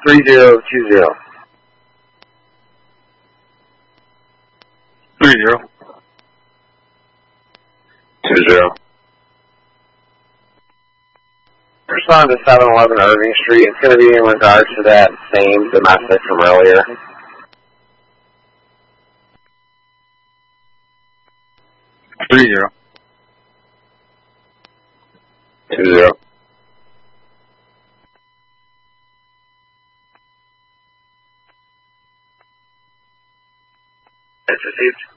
3020. 3020. Respond to 711 Irving Street. It's going to be in regards to that same domestic from earlier. 3020. It's received.